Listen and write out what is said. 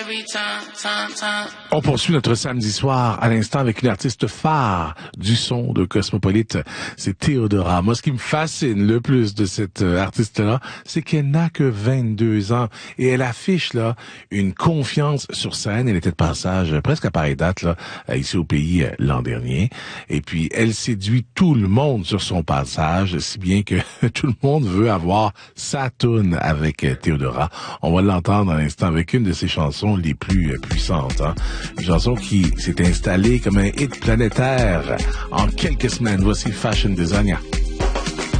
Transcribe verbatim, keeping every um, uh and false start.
On poursuit notre samedi soir à l'instant avec une artiste phare du son de Cosmopolite. C'est Théodora. Moi, ce qui me fascine le plus de cette artiste-là, c'est qu'elle n'a que vingt-deux ans et elle affiche là une confiance sur scène. Elle était de passage presque à pareille date là ici au pays l'an dernier. Et puis, elle séduit tout le monde sur son passage, si bien que tout le monde veut avoir sa toune avec Théodora. On va l'entendre à l'instant avec une de ses chansons les plus puissantes. Hein? Une chanson qui s'est installée comme un hit planétaire en quelques semaines. Voici Fashion Designer.